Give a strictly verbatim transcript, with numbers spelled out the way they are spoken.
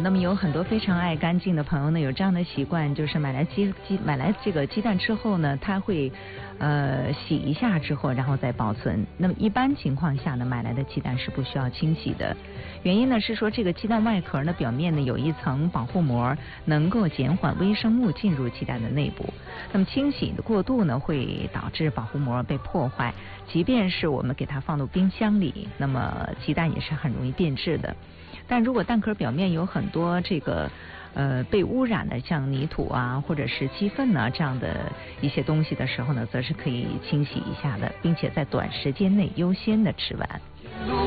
那么有很多非常爱干净的朋友呢，有这样的习惯，就是买来鸡鸡买来这个鸡蛋之后呢，他会呃洗一下之后，然后再保存。那么一般情况下呢，买来的鸡蛋是不需要清洗的。原因呢是说，这个鸡蛋外壳呢表面呢有一层保护膜，能够减缓微生物进入鸡蛋的内部。那么清洗的过度呢，会导致保护膜被破坏。即便是我们给它放入冰箱里，那么鸡蛋也是很容易变质的。但如果蛋壳表面有很多这个呃被污染的，像泥土啊或者是鸡粪啊这样的一些东西的时候呢，则是可以清洗一下的，并且在短时间内优先的吃完。